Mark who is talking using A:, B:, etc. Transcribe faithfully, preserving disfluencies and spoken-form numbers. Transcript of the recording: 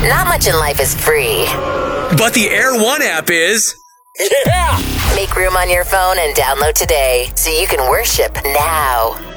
A: Not much in life is free.
B: But the Air One app is.
A: Yeah! Make room on your phone and download today so you can worship now.